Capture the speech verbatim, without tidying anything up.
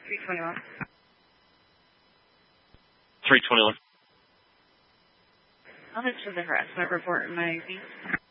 three twenty-one. three twenty-one. I'll enter the harassment report in my